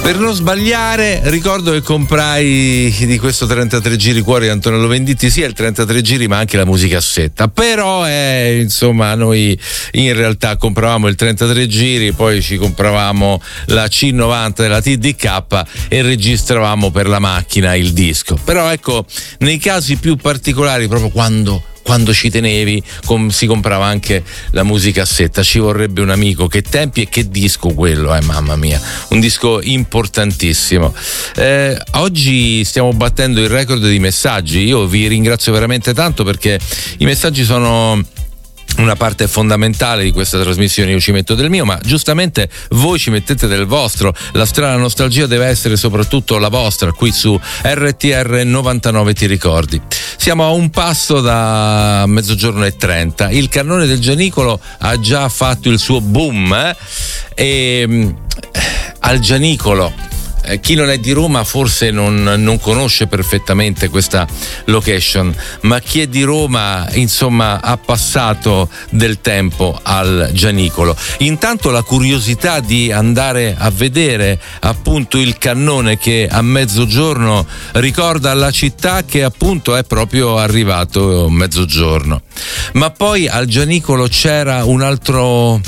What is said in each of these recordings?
Per non sbagliare, ricordo che comprai di questo 33 giri cuore di Antonello Venditti sia il 33 giri ma anche la musicassetta, però insomma noi in realtà compravamo il 33 giri, poi ci compravamo la C90 della TDK e registravamo per la macchina il disco. Però ecco, nei casi più particolari, proprio quando ci tenevi, si comprava anche la musicassetta. Ci vorrebbe un amico. Che tempi e che disco quello, mamma mia, un disco importantissimo. Oggi stiamo battendo il record di messaggi. Io vi ringrazio veramente tanto perché i messaggi sono una parte fondamentale di questa trasmissione. Io ci metto del mio, ma giustamente voi ci mettete del vostro. La strana nostalgia deve essere soprattutto la vostra qui su RTR 99 Ti ricordi. Siamo a un passo da 12:30. Il cannone del Gianicolo ha già fatto il suo boom e al Gianicolo, chi non è di Roma forse non conosce perfettamente questa location, ma chi è di Roma insomma ha passato del tempo al Gianicolo. Intanto la curiosità di andare a vedere appunto il cannone che a mezzogiorno ricorda la città che appunto è proprio arrivato mezzogiorno. Ma poi al Gianicolo c'era un altro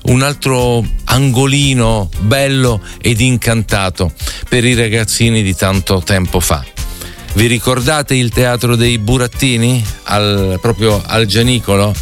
angolino bello ed incantato per i ragazzini di tanto tempo fa. Vi ricordate il teatro dei burattini proprio al Gianicolo?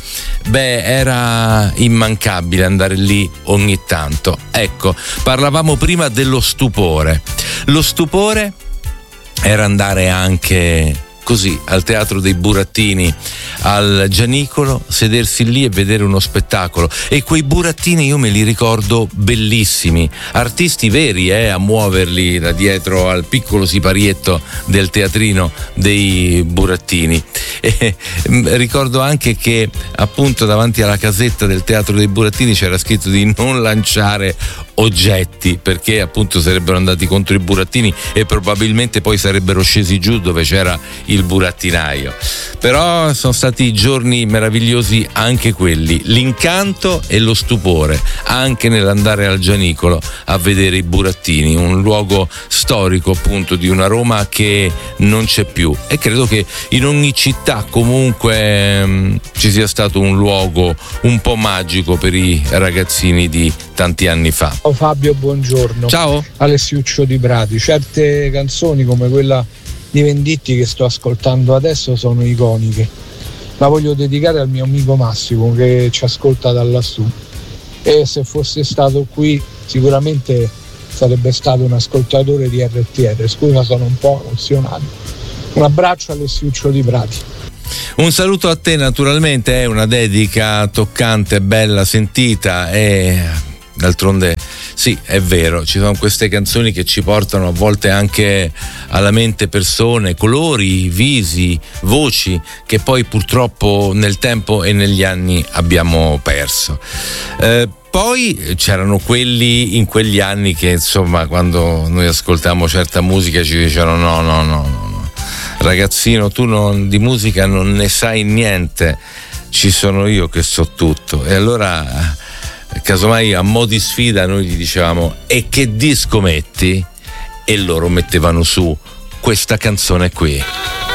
Era immancabile andare lì ogni tanto. Ecco, parlavamo prima dello stupore. Lo stupore era andare anche così al teatro dei burattini al Gianicolo, sedersi lì e vedere uno spettacolo. E quei burattini io me li ricordo bellissimi, artisti veri a muoverli da dietro al piccolo siparietto del teatrino dei burattini. E ricordo anche che appunto davanti alla casetta del teatro dei burattini c'era scritto di non lanciare oggetti, perché appunto sarebbero andati contro i burattini e probabilmente poi sarebbero scesi giù dove c'era il burattinaio. Però sono stati giorni meravigliosi anche quelli, l'incanto e lo stupore anche nell'andare al Gianicolo a vedere i burattini, un luogo storico appunto di una Roma che non c'è più, e credo che in ogni città comunque ci sia stato un luogo un po' magico per i ragazzini di tanti anni fa. Ciao Fabio, buongiorno. Ciao. Alessiuccio di Prati. Certe canzoni come quella di Venditti che sto ascoltando adesso sono iconiche. La voglio dedicare al mio amico Massimo che ci ascolta da lassù, e se fosse stato qui sicuramente sarebbe stato un ascoltatore di RTR. Scusa, sono un po' emozionato. Un abbraccio Alessiuccio di Prati. Un saluto a te, naturalmente è una dedica toccante, bella, sentita, e d'altronde sì, è vero, ci sono queste canzoni che ci portano a volte anche alla mente persone, colori, visi, voci che poi purtroppo nel tempo e negli anni abbiamo perso. Poi c'erano quelli in quegli anni che insomma quando noi ascoltavamo certa musica ci dicevano no, ragazzino, tu di musica non ne sai niente, ci sono io che so tutto. E allora casomai a mo' di sfida noi gli dicevamo: e che disco metti? E loro mettevano su questa canzone qui.